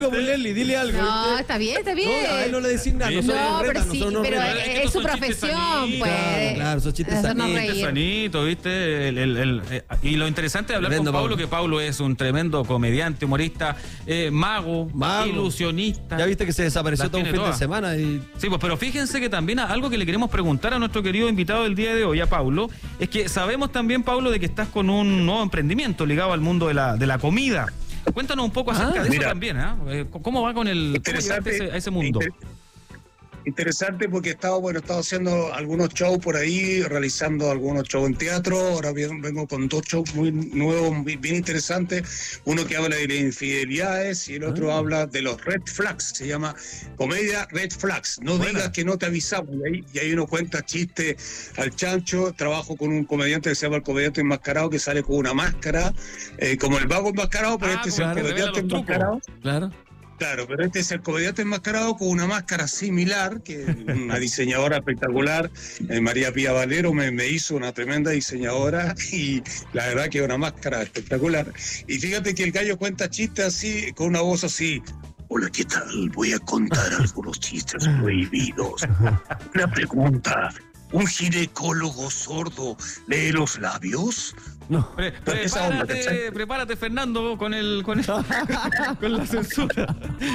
Leslie, dile algo. No, ¿viste? está bien, está bien. No, a él no le decís nada. No, pero sí, pero es su profesión, pues. Claro, esos chistes hacernos sanitos. reír. Sanito, ¿viste? Y lo interesante de hablar Tremendo, con Pablo, Pablo. que Pablo es un tremendo comediante, humorista, mago, ilusionista. Ya viste que se desapareció Las todo un tiene fin de todas. semana y... Sí, pues, pero fíjense que también algo que le queremos preguntar a nuestro querido invitado del día de hoy, a Pablo, es que sabemos también, Pablo, de que estás con un nuevo emprendimiento ligado al mundo de la comida. Cuéntanos un poco acerca de eso también, ¿eh? ¿Cómo va con el... ¿Cómo llegaste a ese mundo? Interesante porque he estado haciendo algunos shows por ahí, realizando algunos shows en teatro. Ahora vengo con 2 shows muy nuevos, bien interesantes. Uno que habla de las infidelidades y el otro habla de los red flags. Se llama Comedia Red Flags. No digas que no te avisamos. Y ahí uno cuenta chistes al chancho. Trabajo con un comediante que se llama el comediante enmascarado, que sale con una máscara, como el vago enmascarado, pero este es el comediante enmascarado. Claro, pero este es el comediante enmascarado con una máscara similar, que una diseñadora espectacular, María Pía Valero me hizo, una tremenda diseñadora, y la verdad que es una máscara espectacular. Y fíjate que el gallo cuenta chistes así, con una voz así: hola, ¿qué tal? Voy a contar algunos chistes prohibidos. Una pregunta: ¿un ginecólogo sordo lee los labios? No. Prepárate, Fernando, con la censura.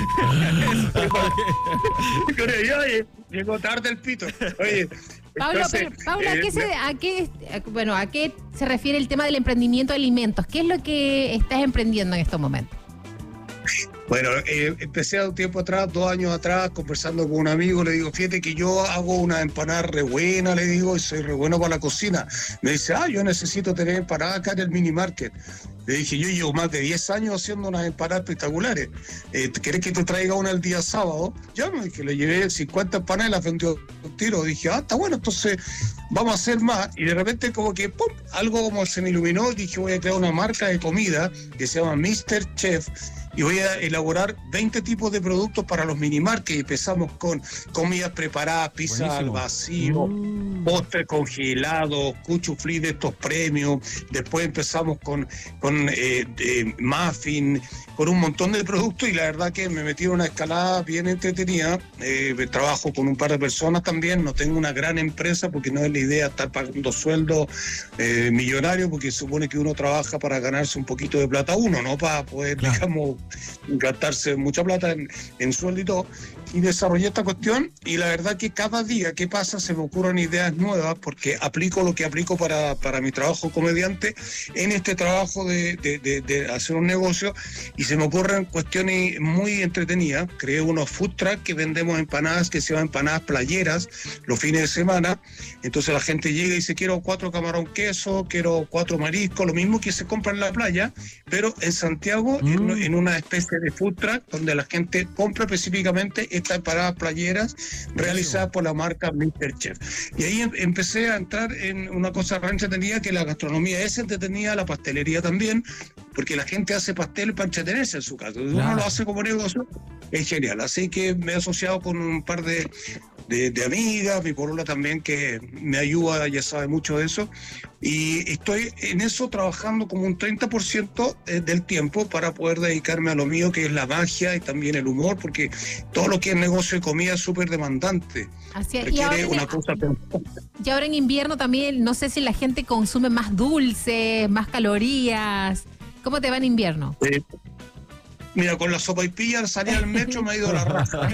Oye, llegó tarde el pito. Oye, Pablo, ¿a qué se refiere el tema del emprendimiento de alimentos? ¿Qué es lo que estás emprendiendo en estos momentos? Bueno, empecé hace un tiempo atrás, 2 años atrás, conversando con un amigo. Le digo, fíjate que yo hago una empanada re buena, le digo, y soy re bueno para la cocina. Me dice, yo necesito tener empanadas acá en el mini market. Le dije, yo llevo más de 10 años haciendo unas empanadas espectaculares. ¿Querés que te traiga una el día sábado? Ya me dije, le llevé 50 empanadas y las vendió un tiro. Dije, está bueno, entonces vamos a hacer más. Y de repente como que, ¡pum!, algo como se me iluminó. Dije, voy a crear una marca de comida que se llama Mr. Chef. Y voy a elaborar 20 tipos de productos para los minimarkets. Empezamos con comidas preparadas, pizza al vacío, postres congelados, cuchuflí de estos premios. Después empezamos con muffin, con un montón de productos, y la verdad que me metí en una escalada bien entretenida. Trabajo con un par de personas también. No tengo una gran empresa porque no es la idea estar pagando sueldos millonarios, porque supone que uno trabaja para ganarse un poquito de plata uno, no para poder, digamos, gastarse mucha plata en sueldo y todo. Y desarrollé esta cuestión, y la verdad que cada día que pasa se me ocurren ideas nuevas, porque aplico lo que aplico para mi trabajo comediante en este trabajo de hacer un negocio, y se me ocurren cuestiones muy entretenidas. Creé unos food truck que vendemos empanadas, que se llaman empanadas playeras, los fines de semana. Entonces la gente llega y dice, quiero 4 camarón queso, quiero 4 mariscos, lo mismo que se compra en la playa, pero en Santiago, en una especie de food truck donde la gente compra específicamente estas empanadas playeras realizadas por la marca Mr. Chef. Y ahí empecé a entrar en una cosa re entretenida, que la gastronomía es entretenida, la pastelería también, porque la gente hace pastel para entretenerse en su casa. Uno lo hace como negocio, es genial. Así que me he asociado con un par de amigas, mi polola también, que me ayuda, ya sabe mucho de eso, y estoy en eso trabajando como un 30% del tiempo para poder dedicarme a lo mío, que es la magia y también el humor, porque todo lo que es negocio de comida es súper demandante. Así es. Requiere una cosa. Y ahora en invierno también, no sé si la gente consume más dulces, más calorías. ¿Cómo te va en invierno? Mira, con la sopaipilla salí al metro, me ha ido la raza.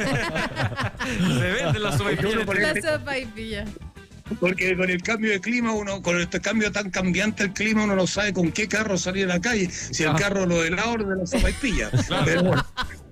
Se vende la sopaipilla. Porque con el cambio de clima, con este cambio tan cambiante el clima, uno no sabe con qué carro salir a la calle. Si el carro lo de la hora de la sopaipilla. Claro. Pero bueno.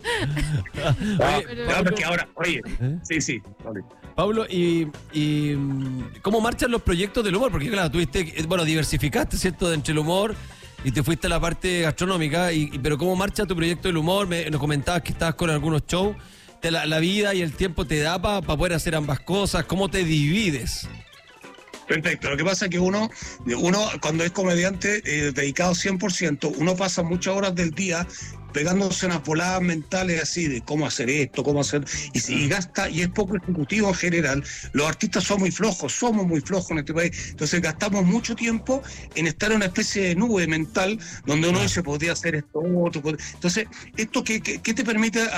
Porque ahora, sí. Vale. Pablo, ¿y cómo marchan los proyectos del humor? Porque claro, diversificaste, ¿cierto?, entre el humor y te fuiste a la parte gastronómica, pero ¿cómo marcha tu proyecto del humor? Nos comentabas que estabas con algunos shows. La vida y el tiempo te da para poder hacer ambas cosas. ¿Cómo te divides? Perfecto. Lo que pasa es que uno cuando es comediante dedicado 100%, uno pasa muchas horas del día pegándose unas voladas mentales así de cómo hacer esto, cómo hacer, y gasta, y es poco ejecutivo en general. Los artistas somos muy flojos en este país, entonces gastamos mucho tiempo en estar en una especie de nube mental donde uno se podría hacer esto otro. Entonces, ¿esto qué te permite